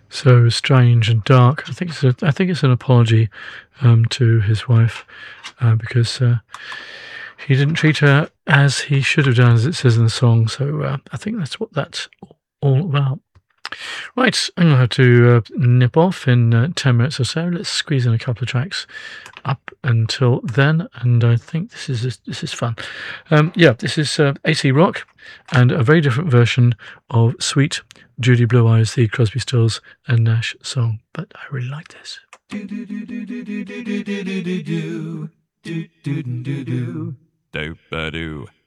so strange and dark. I think it's an apology to his wife because he didn't treat her as he should have done, as it says in the song. So I think that's what that's all about. Right, I'm going to have to nip off in 10 minutes or so. Let's squeeze in a couple of tracks up until then, and I think this is fun. This is AC Rock and a very different version of Sweet Judy Blue Eyes, the Crosby, Stills and Nash song, but I really like this. Do-ba-doo.